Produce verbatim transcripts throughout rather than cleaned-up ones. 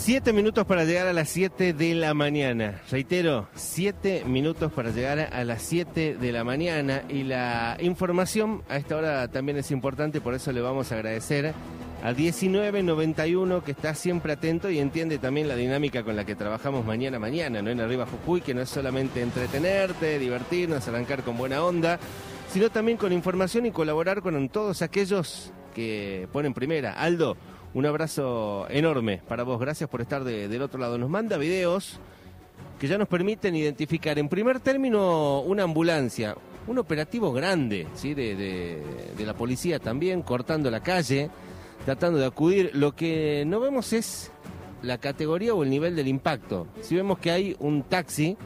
Siete minutos para llegar a las siete de la mañana. Reitero, siete minutos para llegar a las siete de la mañana. Y la información a esta hora también es importante, por eso le vamos a agradecer a diecinueve noventa y uno, que está siempre atento y entiende también la dinámica con la que trabajamos mañana a mañana, ¿no? En Arriba Jujuy, que no es solamente entretenerte, divertirnos, arrancar con buena onda, sino también con información y colaborar con todos aquellos que ponen primera. Aldo, un abrazo enorme para vos, gracias por estar de, del otro lado. Nos manda videos que ya nos permiten identificar, en primer término, una ambulancia, un operativo grande, ¿sí? de, de, de la policía también, cortando la calle, tratando de acudir. Lo que no vemos es la categoría o el nivel del impacto. Si vemos que hay un taxi,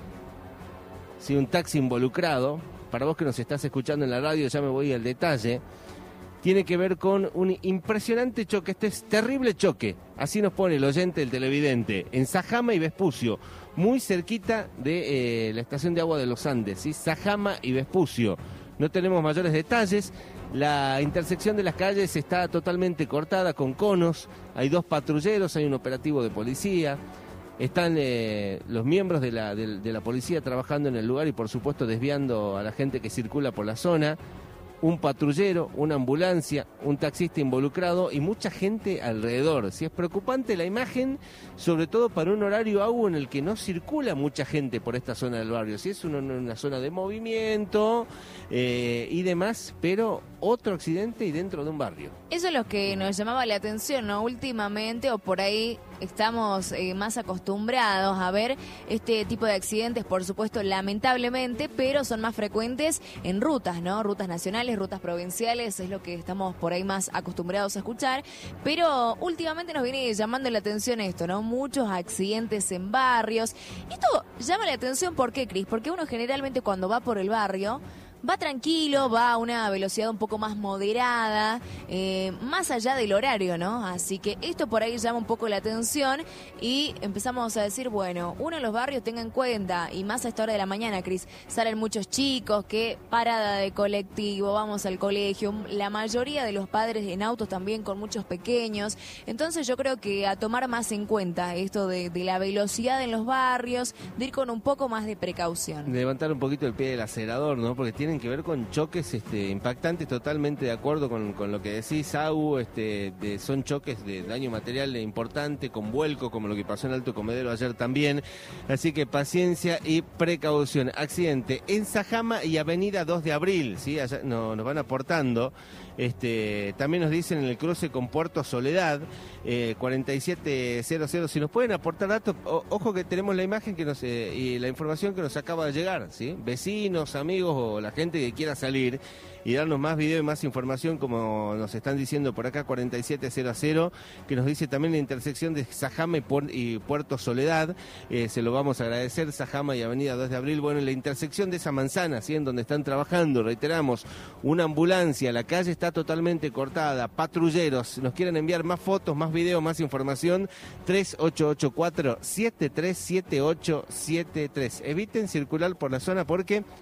¿sí? un taxi involucrado, para vos que nos estás escuchando en la radio, ya me voy al detalle. Tiene que ver con un impresionante choque, este es terrible choque, así nos pone el oyente, el televidente, en Sajama y Vespucio, muy cerquita de eh, la estación de agua de los Andes, ¿sí? Sajama y Vespucio. No tenemos mayores detalles, la intersección de las calles está totalmente cortada con conos, hay dos patrulleros, hay un operativo de policía, están eh, los miembros de la, de, de la policía trabajando en el lugar y por supuesto desviando a la gente que circula por la zona. Un patrullero, una ambulancia, un taxista involucrado y mucha gente alrededor. Si es preocupante la imagen, sobre todo para un horario agudo en el que no circula mucha gente por esta zona del barrio. Si es una, una zona de movimiento eh, y demás, pero otro accidente y dentro de un barrio. Eso es lo que nos llamaba la atención, ¿no? Últimamente, o por ahí estamos eh, más acostumbrados a ver este tipo de accidentes, por supuesto, lamentablemente, pero son más frecuentes en rutas, ¿no? Rutas nacionales, rutas provinciales, es lo que estamos por ahí más acostumbrados a escuchar, pero últimamente nos viene llamando la atención esto, ¿no? Muchos accidentes en barrios. Esto llama la atención, ¿por qué, Cris? Porque uno generalmente cuando va por el barrio va tranquilo, va a una velocidad un poco más moderada, eh, más allá del horario, ¿no? Así que esto por ahí llama un poco la atención y empezamos a decir, bueno, uno en los barrios tenga en cuenta, y más a esta hora de la mañana, Cris, salen muchos chicos, que parada de colectivo, vamos al colegio, la mayoría de los padres en autos también con muchos pequeños, entonces yo creo que a tomar más en cuenta esto de, de la velocidad en los barrios, de ir con un poco más de precaución. Levantar un poquito el pie del acelerador, ¿no? Porque tiene que ver con choques este, impactantes, totalmente de acuerdo con, con lo que decís, Au, este, de, son choques de daño material importante, con vuelco, como lo que pasó en Alto Comedero ayer también, así que paciencia y precaución. Accidente en Sajama y Avenida dos de abril, ¿sí? Allá no, nos van aportando, este, también nos dicen en el cruce con Puerto Soledad, eh, cuarenta y siete cero cero, si nos pueden aportar datos, o, ojo que tenemos la imagen que nos, eh, y la información que nos acaba de llegar, ¿sí? Vecinos, amigos o la gente que quiera salir y darnos más video y más información, como nos están diciendo por acá, cuarenta y siete cero cero, que nos dice también la intersección de Sajama y, Puer- y Puerto Soledad, eh, se lo vamos a agradecer, Sajama y Avenida dos de abril, bueno, en la intersección de esa manzana, ¿sí? En donde están trabajando, reiteramos, una ambulancia, la calle está totalmente cortada, patrulleros, nos quieren enviar más fotos, más videos, más información, tres ocho ocho cuatro, siete tres siete ocho siete tres, eviten circular por la zona porque